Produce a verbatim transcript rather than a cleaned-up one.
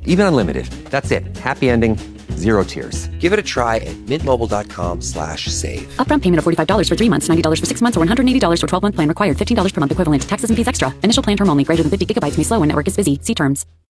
even unlimited. That's it. Happy ending, zero tears. Give it a try at mintmobile.com slash save. Upfront payment of forty-five dollars for three months, ninety dollars for six months, or one hundred eighty dollars for twelve-month plan required. fifteen dollars per month equivalent. Taxes and fees extra. Initial plan term only. Greater than fifty gigabytes may slow when network is busy. See terms.